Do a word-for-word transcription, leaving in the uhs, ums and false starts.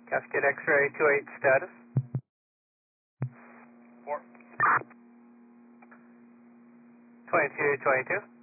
Cascade X-ray two eight status. Four. twenty-two twenty-two.